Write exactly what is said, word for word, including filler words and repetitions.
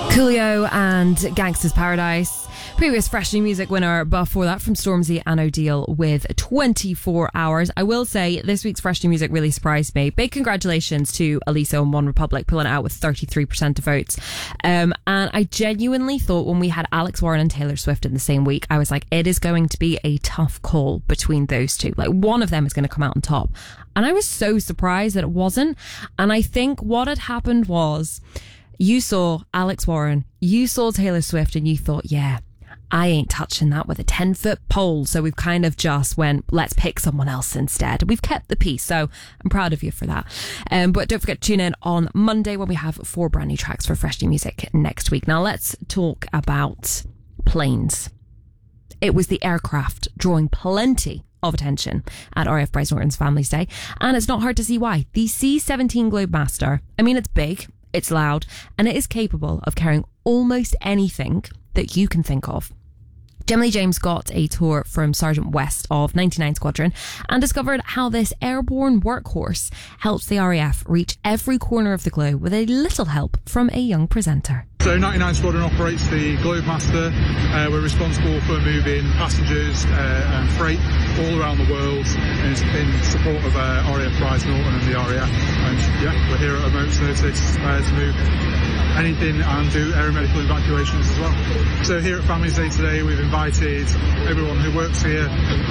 Coolio and Gangsta's Paradise. Previous Fresh New Music winner before that from Stormzy and O'Deal with twenty-four hours. I will say this week's Fresh New Music really surprised me. Big congratulations to Aliso and One Republic pulling it out with thirty-three percent of votes. Um, and I genuinely thought when we had Alex Warren and Taylor Swift in the same week, I was like, it is going to be a tough call between those two. Like one of them is going to come out on top. And I was so surprised that it wasn't. And I think what had happened was you saw Alex Warren, you saw Taylor Swift, and you thought, yeah, I ain't touching that with a ten foot pole. So we've kind of just went, let's pick someone else instead. We've kept the peace. So I'm proud of you for that. Um, but don't forget to tune in on Monday when we have four brand new tracks for Fresh New Music next week. Now let's talk about planes. It was the aircraft drawing plenty of attention at R A F Bryce Norton's Family's Day. And it's not hard to see why. The C seventeen Globemaster, I mean, it's big, it's loud, and it is capable of carrying almost anything that you can think of. Gemma James got a tour from Sergeant West of ninety-nine Squadron and discovered how this airborne workhorse helps the R A F reach every corner of the globe with a little help from a young presenter. So ninety-nine Squadron operates the Globemaster. Uh, we're responsible for moving passengers uh, and freight all around the world in, in support of uh, R A F Bryce Norton and the R A F. And yeah, we're here at a moment's notice uh, to move anything and do aeromedical evacuations as well. So here at Family's Day today, we've invited everyone who works here